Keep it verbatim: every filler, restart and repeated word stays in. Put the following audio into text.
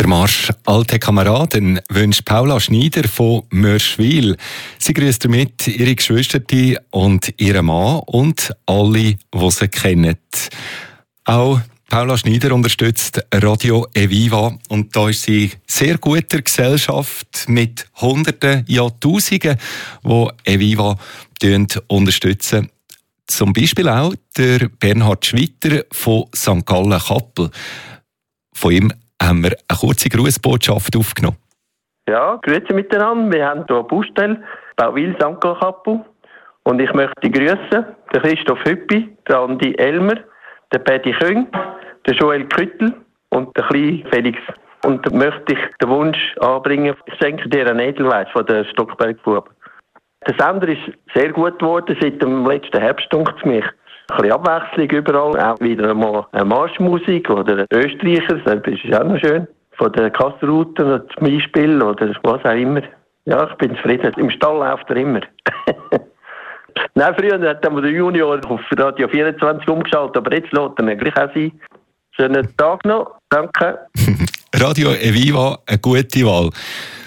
Marsch Alte Kameraden wünscht Paula Schneider von Mörschwil. Sie grüßt damit ihre Geschwister und ihren Mann und alle, die sie kennen. Auch Paula Schneider unterstützt Radio Eviva und da ist sie sehr guter Gesellschaft mit Hunderten, ja Tausenden, die Eviva unterstützen. Zum Beispiel auch der Bernhard Schwitter von Sankt Gallen Kappel. Von ihm haben wir eine kurze Grußbotschaft aufgenommen. Ja, grüezi miteinander. Wir haben hier eine Baustelle, Bauwil Sankt Gallen Kappel. Und ich möchte grüßen den Christoph Hüppi, den Andi Elmer, den Paddy Küng, den Joel Küttel und den kleinen Felix. Und da möchte ich den Wunsch anbringen, ich schenke dir einen Edelweiss von der Stockberg-Buben. Der Sender ist sehr gut geworden seit dem letzten Herbst, denke ich. Ein bisschen Abwechslung überall, auch wieder einmal eine Marschmusik oder ein Österreicher, das ist auch noch schön. Von den Kastrouten zum Beispiel oder was auch immer. Ja, ich bin zufrieden. Im Stall läuft er immer. Nein, früher hat der Junior auf Radio vierundzwanzig umgeschaltet, aber jetzt lässt er mir gleich auch sein. Schönen Tag noch, danke. Radio Eviva, eine gute Wahl.